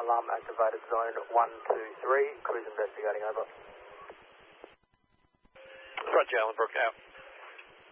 alarm activated zone 123, cruise investigating over. Roger, Allenbrook out.